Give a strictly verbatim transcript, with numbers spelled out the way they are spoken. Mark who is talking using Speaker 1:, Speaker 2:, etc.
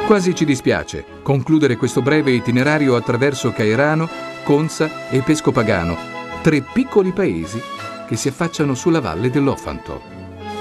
Speaker 1: Quasi ci dispiace concludere questo breve itinerario attraverso Cairano, Conza e Pescopagano, tre piccoli paesi che si affacciano sulla valle dell'Ofanto.